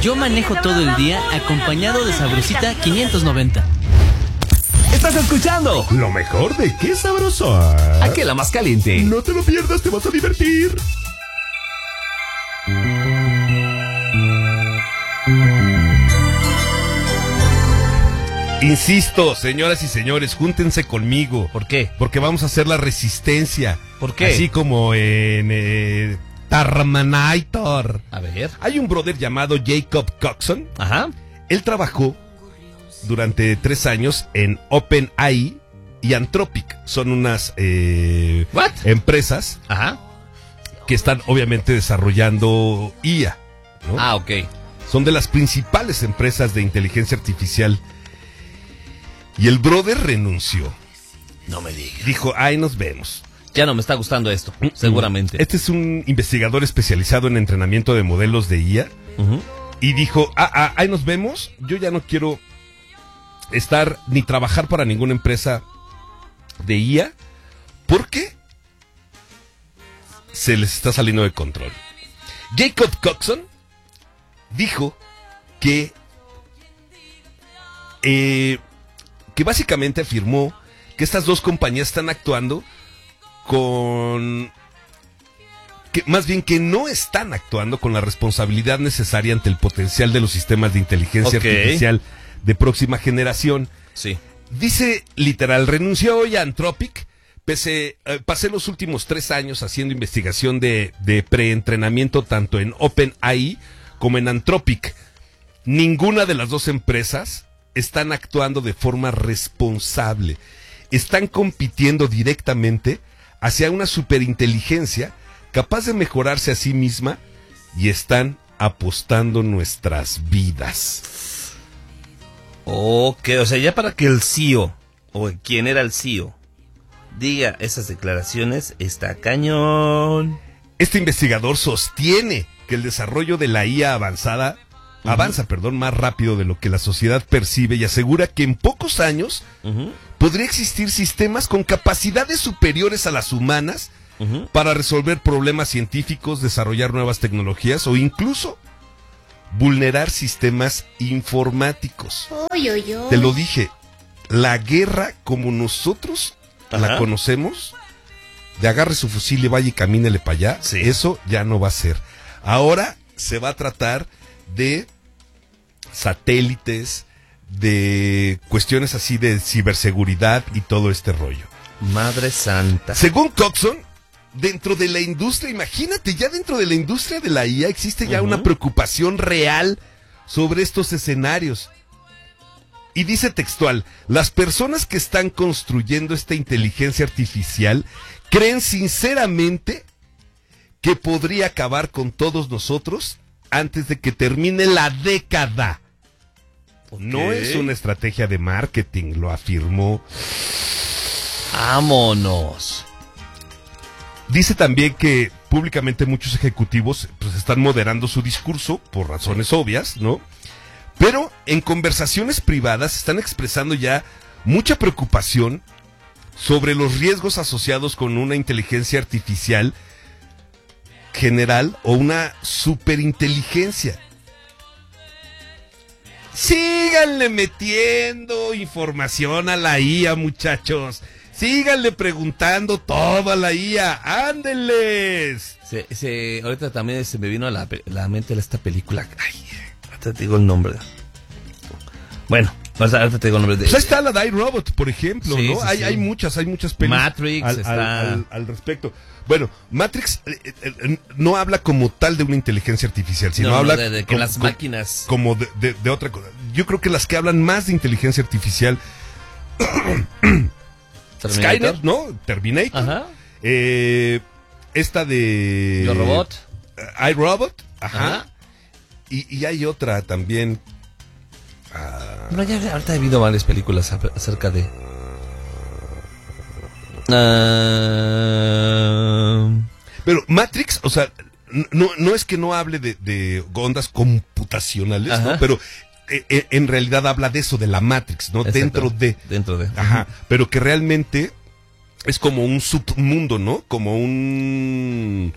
Yo manejo todo el día acompañado de Sabrosita 590. Estás escuchando Lo mejor de Qué Sabroso. Aquí la más caliente. No te lo pierdas, te vas a divertir. Insisto, señoras y señores, júntense conmigo. ¿Por qué? Porque vamos a hacer la resistencia. ¿Por qué? Así como en Terminator. A ver. Hay un brother llamado Jacob Coxon. Ajá. Él trabajó durante 3 años en OpenAI y Anthropic. Son unas empresas Ajá. que están obviamente desarrollando IA, ¿no? Ah, ok. Son de las principales empresas de inteligencia artificial. Y el brother renunció. No me digas. Dijo, ahí nos vemos. Ya no me está gustando esto, seguramente. Este es un investigador especializado en entrenamiento de modelos de IA. Y dijo, ahí nos vemos. Yo ya no quiero estar ni trabajar para ninguna empresa de IA. Porque se les está saliendo de control. Jacob Coxon dijo que básicamente afirmó que estas dos compañías están actuando más bien que no están actuando con la responsabilidad necesaria ante el potencial de los sistemas de inteligencia artificial de próxima generación. Sí. Dice literal, renunció hoy a Anthropic, pasé los últimos 3 años haciendo investigación de preentrenamiento tanto en OpenAI como en Anthropic. Ninguna de las dos empresas están actuando de forma responsable. Están compitiendo directamente hacia una superinteligencia capaz de mejorarse a sí misma y están apostando nuestras vidas. Ok, o sea, ya para que el CEO, o quien era el CEO, diga esas declaraciones, está cañón. Este investigador sostiene que el desarrollo de la IA avanza más rápido de lo que la sociedad percibe y asegura que en pocos años podría existir sistemas con capacidades superiores a las humanas para resolver problemas científicos, desarrollar nuevas tecnologías o incluso vulnerar sistemas informáticos. Te lo dije, la guerra como nosotros la conocemos, de agarre su fusil y vaya y camínele para allá, eso ya no va a ser. Ahora se va a tratar de satélites, de cuestiones así de ciberseguridad y todo este rollo. Madre santa. Según Coxon, dentro de la industria, imagínate, ya dentro de la industria de la IA existe ya una preocupación real sobre estos escenarios. Y dice textual, las personas que están construyendo esta inteligencia artificial creen sinceramente que podría acabar con todos nosotros antes de que termine la década. No es una estrategia de marketing, lo afirmó. ¡Vámonos! Dice también que públicamente muchos ejecutivos pues están moderando su discurso por razones obvias, ¿no? Pero en conversaciones privadas están expresando ya mucha preocupación sobre los riesgos asociados con una inteligencia artificial general o una superinteligencia. Síganle metiendo información a la IA, muchachos. Síganle preguntando todo a la IA. ¡Ándenles! Ahorita también se me vino a la mente esta película. Ay, ahorita te digo el nombre. Bueno, ahorita te digo el nombre de... Pues ahí está la Die Robot, por ejemplo, ¿no? Hay muchas películas Matrix al respecto. Bueno, Matrix no habla como tal de una inteligencia artificial, sino habla de que las máquinas... Como de otra cosa. Yo creo que las que hablan más de inteligencia artificial... Skynet, ¿no? Terminator. Ajá. Esta de... Yo Robot. iRobot. Ajá. Y hay otra también... No, ya ahorita ha habido varias películas acerca de... Pero Matrix, o sea, no es que no hable de ondas computacionales, ¿no? Pero en realidad habla de eso, de la Matrix, ¿no? Exacto. Dentro de. Ajá. Pero que realmente es como un submundo, ¿no? Como un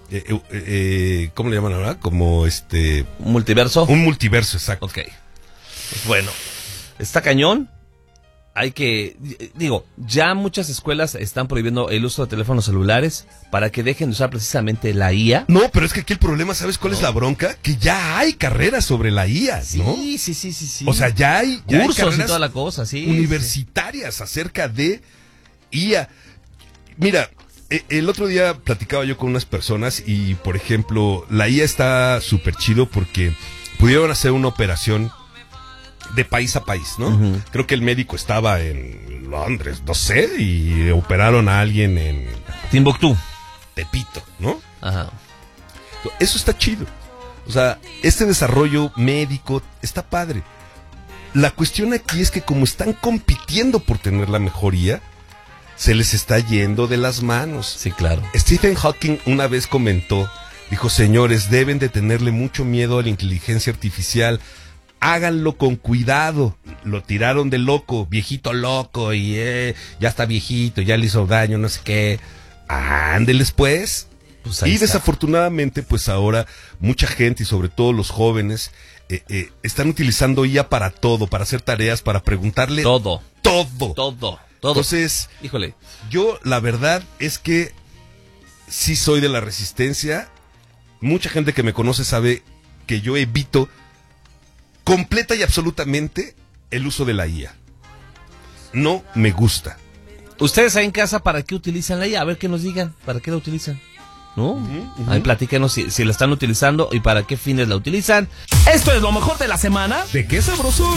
¿cómo le llaman ahora? Como ¿Multiverso? un multiverso, exacto. Ok. Pues bueno, está cañón. Hay que, ya muchas escuelas están prohibiendo el uso de teléfonos celulares para que dejen de usar precisamente la IA. No, pero es que aquí el problema, ¿sabes cuál es la bronca? Que ya hay carreras sobre la IA, ¿no? Sí. O sea, ya hay cursos y toda la cosa, sí. Universitarias acerca de IA. Mira, el otro día platicaba yo con unas personas y, por ejemplo, la IA está súper chido porque pudieron hacer una operación de país a país, ¿no? Uh-huh. Creo que el médico estaba en Londres, no sé, y operaron a alguien en Timbuktu, Tepito, ¿no? Ajá. Eso está chido. O sea, este desarrollo médico está padre. La cuestión aquí es que como están compitiendo por tener la mejoría, se les está yendo de las manos. Sí, claro. Stephen Hawking una vez comentó, dijo, señores, deben de tenerle mucho miedo a la inteligencia artificial. Háganlo con cuidado. Lo tiraron de loco, viejito loco, y ya está viejito, ya le hizo daño, no sé qué. Ándeles pues. Y desafortunadamente, pues ahora mucha gente y sobre todo los jóvenes están utilizando IA para todo, para hacer tareas, para preguntarle todo. Entonces, híjole, yo la verdad es que sí soy de la resistencia. Mucha gente que me conoce sabe que yo evito completa y absolutamente el uso de la IA. No me gusta. ¿Ustedes ahí en casa para qué utilizan la IA? A ver que nos digan, ¿para qué la utilizan? ¿No? Uh-huh. Ahí platíquenos si la están utilizando y para qué fines la utilizan. Esto es lo mejor de la semana. ¿De qué sabroso?